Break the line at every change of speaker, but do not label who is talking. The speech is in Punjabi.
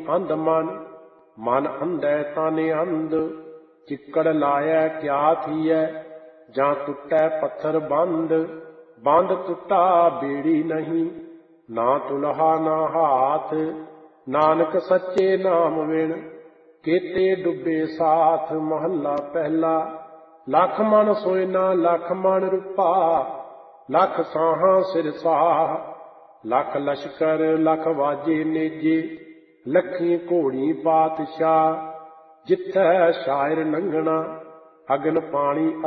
ਅੰਧ ਮਨ ਅੰਧੈ ਤਾਨੇ ਅੰਧ। ਚਿੱਕੜ ਲਾਇਐ ਕਿਆ ਥੀਐ, ਜਾਂ ਟੁੱਟੈ ਪੱਥਰ ਬੰਦ ਟੁੱਟਾ ਬੇੜੀ ਨਹੀਂ। ਨਾ ਤੁਲਹਾ ਨਾ ਹਾਥ, ਨਾਨਕ ਸੱਚੇ ਨਾਮ ਵਿਣ। ਕੇਤੇ ਡੁੱਬੇ ਸਾਥ, ਮਹੱਲਾ ਪਹਿਲਾ। ਲੱਖ ਮਨ ਸੋਇਨਾ ਲੱਖ ਮਨ ਰੂਪਾ, ਲੱਖ ਸਾਹਾਂ ਸਿਰ ਸਾਹ। ਲੱਖ ਲਸ਼ਕਰ ਲੱਖ ਵਾਜੇ ਨੇਜੇ, ਲੱਖੀ ਘੋੜੀ ਪਾਤਸ਼ਾਹ। ਜਿੱਥੈ ਸ਼ਾਇਰ ਲੰਘਣਾ, ਅਗਨ ਪਾਣੀ